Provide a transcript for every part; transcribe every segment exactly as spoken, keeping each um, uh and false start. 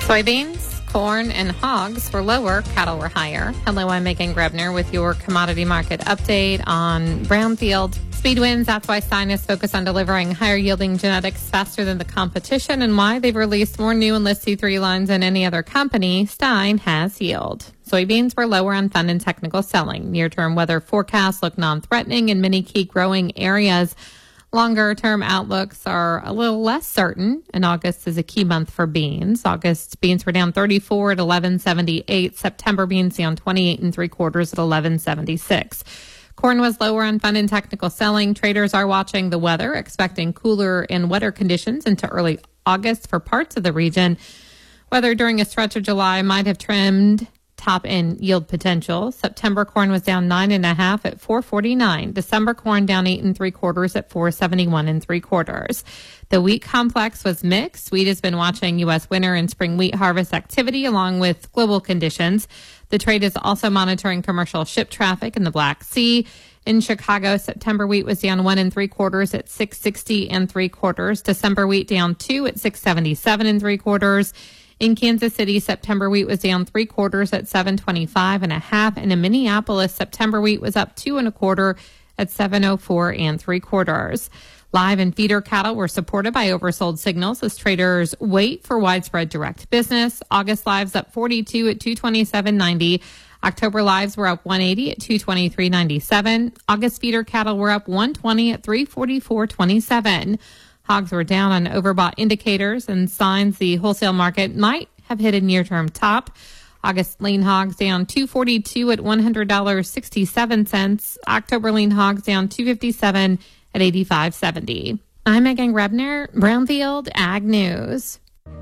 Soybeans, corn, and hogs were lower. Cattle were higher. Hello, I'm Megan Grebner with your commodity market update on Brownfield. Speed wins. That's why Stein is focused on delivering higher yielding genetics faster than the competition and why they've released more new Enlist C three lines than any other company. Stein has yield. Soybeans were lower on fund and technical selling. Near-term weather forecasts look non-threatening in many key growing areas. Longer-term outlooks are a little less certain, and August is a key month for beans. August beans were down thirty-four at eleven seventy-eight. September beans down twenty-eight and three quarters at eleven seventy-six. Corn was lower on fund and technical selling. Traders are watching the weather, expecting cooler and wetter conditions into early August for parts of the region. Weather during a stretch of July might have trimmed top end yield potential. September corn was down nine and a half at four forty-nine. December corn down eight and three quarters at four seventy-one and three quarters. The wheat complex was mixed. Wheat has been watching U S winter and spring wheat harvest activity along with global conditions. The trade is also monitoring commercial ship traffic in the Black Sea. In Chicago, September wheat was down one and three quarters at six sixty and three quarters. December wheat down two at six seventy-seven and three quarters. In Kansas City, September wheat was down three quarters at seven twenty-five and a half. And in Minneapolis, September wheat was up two and a quarter at seven oh four and three quarters. Live and feeder cattle were supported by oversold signals as traders wait for widespread direct business. August lives up forty-two at two twenty-seven ninety. October lives were up one eighty at two twenty-three ninety-seven. August feeder cattle were up one twenty at three forty-four twenty-seven. Hogs were down on overbought indicators and signs the wholesale market might have hit a near-term top. August lean hogs down two forty-two at one hundred dollars and sixty-seven cents. October lean hogs down two fifty-seven at eighty-five seventy. I'm Megan Grebner, Brownfield Ag News.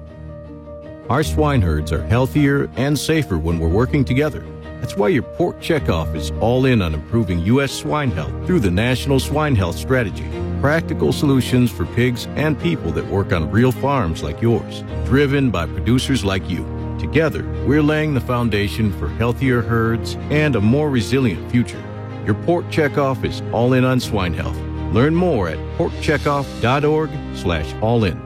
Our swine herds are healthier and safer when we're working together. That's why your Pork Checkoff is all in on improving U S swine health through the National Swine Health Strategy. Practical solutions for pigs and people that work on real farms like yours, driven by producers like you. Together, we're laying the foundation for healthier herds and a more resilient future. Your Pork Checkoff is all in on swine health. Learn more at porkcheckoff.org slash all in.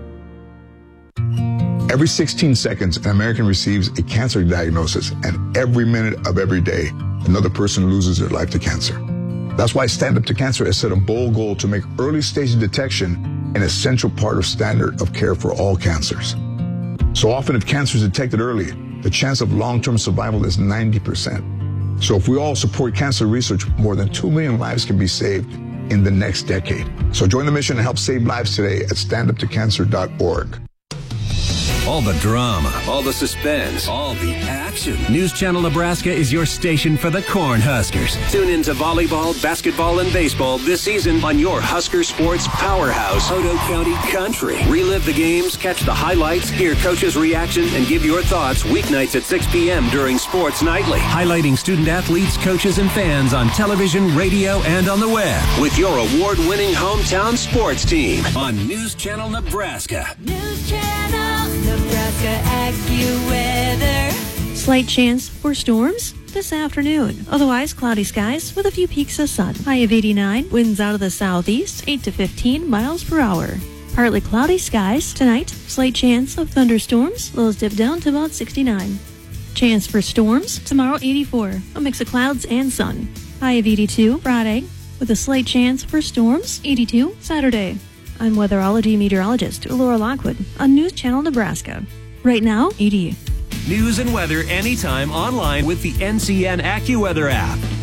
Every sixteen seconds, an American receives a cancer diagnosis, and every minute of every day, another person loses their life to cancer. That's why Stand Up to Cancer has set a bold goal to make early stage detection an essential part of standard of care for all cancers. So often, if cancer is detected early, the chance of long-term survival is ninety percent. So if we all support cancer research, more than two million lives can be saved in the next decade. So join the mission and help save lives today at stand up to cancer dot org. All the drama, all the suspense, all the action. News Channel Nebraska is your station for the Cornhuskers. Tune in to volleyball, basketball, and baseball this season on your Husker Sports powerhouse, Otoe County Country. Relive the games, catch the highlights, hear coaches' reaction, and give your thoughts weeknights at six p.m. during Sports Nightly. Highlighting student athletes, coaches, and fans on television, radio, and on the web. With your award-winning hometown sports team on News Channel Nebraska. News Channel Nebraska AccuWeather. Slight chance for storms this afternoon. Otherwise, cloudy skies with a few peaks of sun. High of eighty-nine. Winds out of the southeast, eight to fifteen miles per hour. Partly cloudy skies tonight. Slight chance of thunderstorms. Lows dip down to about sixty-nine. Chance for storms tomorrow, eighty-four. A mix of clouds and sun. High of eighty-two Friday with a slight chance for storms. eighty-two Saturday. I'm weatherology meteorologist Laura Lockwood on News Channel Nebraska. Right now, eighty. News and weather anytime online with the N C N AccuWeather app.